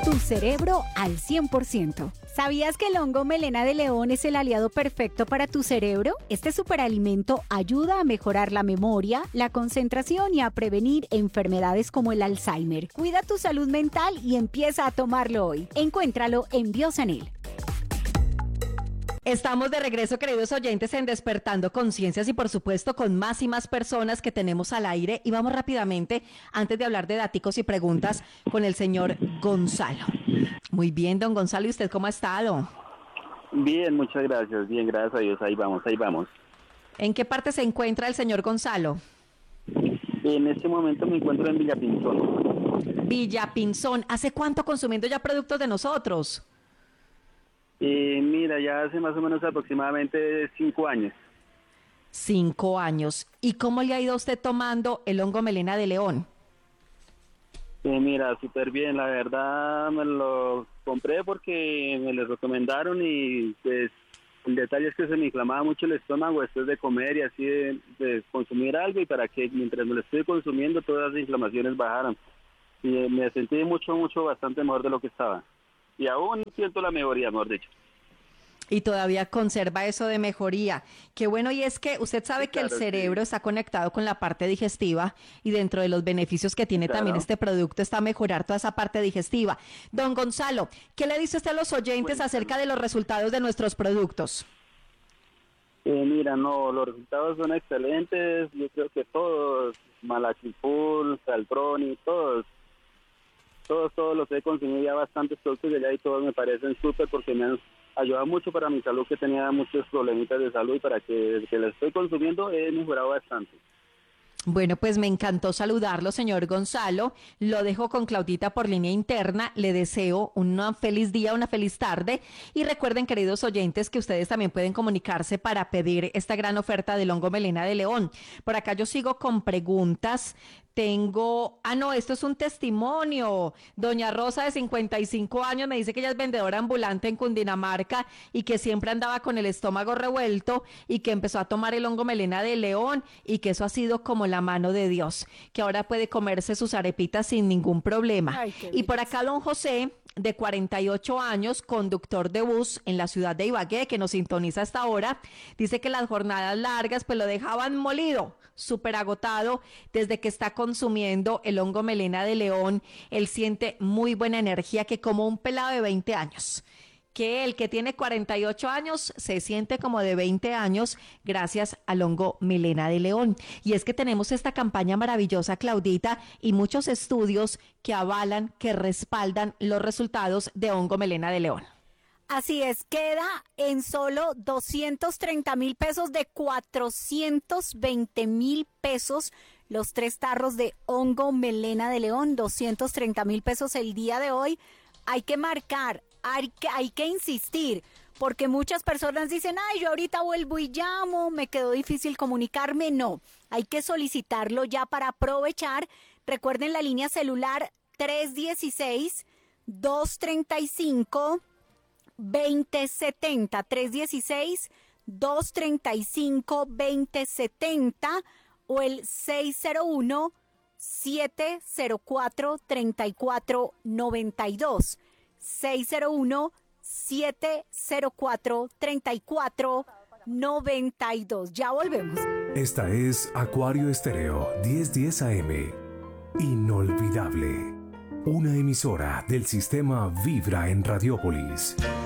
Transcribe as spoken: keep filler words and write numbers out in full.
Tu cerebro al cien por ciento. ¿Sabías que el hongo melena de león es el aliado perfecto para tu cerebro? Este superalimento ayuda a mejorar la memoria, la concentración y a prevenir enfermedades como el Alzheimer. Cuida tu salud mental y empieza a tomarlo hoy. Encuéntralo en Biosanil. Estamos de regreso, queridos oyentes, en Despertando Conciencias y por supuesto con más y más personas que tenemos al aire. Y vamos rápidamente, antes de hablar de daticos y preguntas, con el señor Gonzalo. Muy bien, don Gonzalo, ¿y usted cómo ha estado? Bien, muchas gracias. Bien, gracias a Dios. Ahí vamos, ahí vamos. ¿En qué parte se encuentra el señor Gonzalo? En este momento me encuentro en Villapinzón. Villapinzón. ¿Hace cuánto consumiendo ya productos de nosotros? Eh, mira, ya hace más o menos aproximadamente cinco años. Cinco años. ¿Y cómo le ha ido a usted tomando el hongo melena de león? Eh, mira, súper bien. La verdad me lo compré porque me lo recomendaron y pues el detalle es que se me inflamaba mucho el estómago después de comer y así de, de consumir algo y para que mientras me lo estoy consumiendo todas las inflamaciones bajaran. Y eh, me sentí mucho, mucho, bastante mejor de lo que estaba. Y aún siento la mejoría, mejor dicho. Y todavía conserva eso de mejoría. Qué bueno, y es que usted sabe Sí, que claro, el cerebro sí. está conectado con la parte digestiva y dentro de los beneficios que tiene Claro. también este producto está mejorar toda esa parte digestiva. Don Gonzalo, ¿qué le dice usted a los oyentes Bueno, acerca de los resultados de nuestros productos? Eh, mira, no, los resultados son excelentes. Yo creo que todos, Malachipul, Saltroni, todos, todos, todos los he consumido ya bastantes productos de allá y todos me parecen súper porque me han ayudado mucho para mi salud, que tenía muchos problemitas de salud y para que desde que los estoy consumiendo he mejorado bastante. Bueno, pues me encantó saludarlo, señor Gonzalo. Lo dejo con Claudita por línea interna. Le deseo un feliz día, una feliz tarde. Y recuerden, queridos oyentes, que ustedes también pueden comunicarse para pedir esta gran oferta del hongo melena de león. Por acá yo sigo con preguntas. Tengo, ah no, esto es un testimonio. Doña Rosa de cincuenta y cinco años me dice que ella es vendedora ambulante en Cundinamarca y que siempre andaba con el estómago revuelto y que empezó a tomar el hongo melena de león y que eso ha sido como la mano de Dios, que ahora puede comerse sus arepitas sin ningún problema. Ay, qué Y por belleza. acá don José, de cuarenta y ocho años, conductor de bus en la ciudad de Ibagué, que nos sintoniza hasta ahora, dice que las jornadas largas pues lo dejaban molido, súper agotado. Desde que está consumiendo el hongo melena de león, él siente muy buena energía, que como un pelado de veinte años. Que el que tiene cuarenta y ocho años se siente como de veinte años gracias al hongo melena de león. Y es que tenemos esta campaña maravillosa, Claudita, y muchos estudios que avalan, que respaldan los resultados de hongo melena de león. Así es, queda en solo doscientos treinta mil pesos de cuatrocientos veinte mil pesos los tres tarros de hongo melena de león, doscientos treinta mil pesos el día de hoy. Hay que marcar, hay que, hay que insistir, porque muchas personas dicen, ay, yo ahorita vuelvo y llamo, me quedó difícil comunicarme. No, hay que solicitarlo ya para aprovechar. Recuerden la línea celular tres uno seis, dos tres cinco, veinte setenta, tres uno seis, dos tres cinco, veinte setenta o el seis cero uno, siete cero cuatro, tres cuatro nueve dos, seis cero uno, siete cero cuatro, tres cuatro nueve dos. Ya volvemos. Esta es Acuario Estéreo diez diez A M. Inolvidable. Una emisora del sistema Vibra en Radiópolis.